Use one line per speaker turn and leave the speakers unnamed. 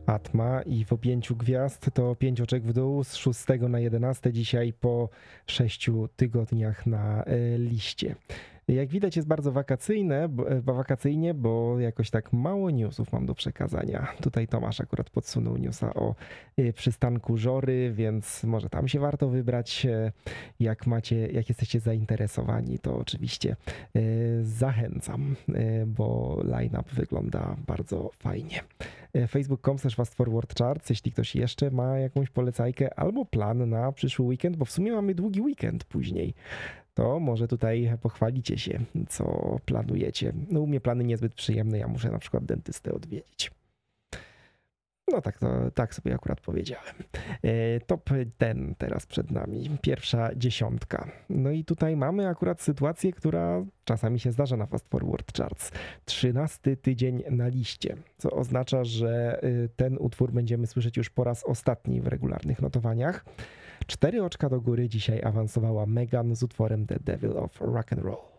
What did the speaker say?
Atma i w objęciu gwiazd to 5 oczek w dół z 6 na 11 dzisiaj po 6 tygodniach na liście. Jak widać jest bardzo wakacyjnie, bo jakoś tak mało newsów mam do przekazania. Tutaj Tomasz akurat podsunął newsa o przystanku Żory, więc może tam się warto wybrać. Jak jesteście zainteresowani, to oczywiście zachęcam, bo line-up wygląda bardzo fajnie. facebook.com/fastforwardcharts, jeśli ktoś jeszcze ma jakąś polecajkę albo plan na przyszły weekend, bo w sumie mamy długi weekend później. To może tutaj pochwalicie się, co planujecie. No u mnie plany niezbyt przyjemne, ja muszę na przykład dentystę odwiedzić. No tak sobie akurat powiedziałem. Top 10 teraz przed nami, pierwsza dziesiątka. No i tutaj mamy akurat sytuację, która czasami się zdarza na Fast Forward Charts. 13 tydzień na liście, co oznacza, że ten utwór będziemy słyszeć już po raz ostatni w regularnych notowaniach. 4 oczka do góry dzisiaj awansowała Megan z utworem The Devil of Rock and Roll.